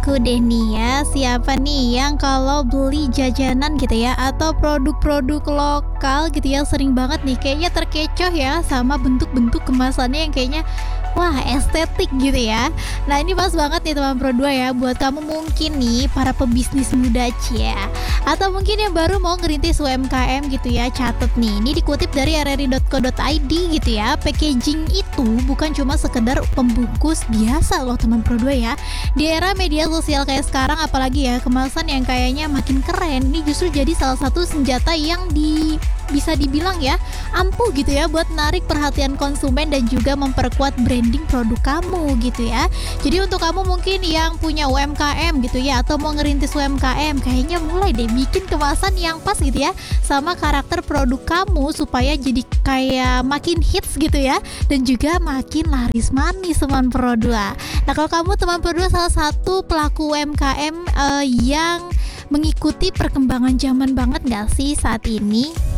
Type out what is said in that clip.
aku deh nih ya, siapa nih yang kalau beli jajanan gitu ya atau produk-produk lokal gitu yang sering banget nih kayaknya terkecoh ya sama bentuk-bentuk kemasannya yang kayaknya wah estetik gitu ya. Nah ini pas banget nih teman Pro 2 ya buat kamu mungkin nih para pebisnis muda cia atau mungkin yang baru mau ngerintis UMKM gitu ya. Catet nih, ini dikutip dari rri.co.id gitu ya. Packaging itu bukan cuma sekedar pembungkus biasa loh teman Pro 2 ya. Di era media sosial kayak sekarang apalagi ya, kemasan yang kayaknya makin keren ini justru jadi salah satu senjata yang bisa dibilang ya ampuh gitu ya buat narik perhatian konsumen dan juga memperkuat branding produk kamu gitu ya. Jadi untuk kamu mungkin yang punya UMKM gitu ya atau mau ngerintis UMKM, kayaknya mulai deh bikin kemasan yang pas gitu ya sama karakter produk kamu supaya jadi kayak makin hits gitu ya dan juga makin laris manis teman Pro 2. Nah kalau kamu teman Pro 2 salah satu pelaku UMKM yang mengikuti perkembangan zaman banget gak sih saat ini?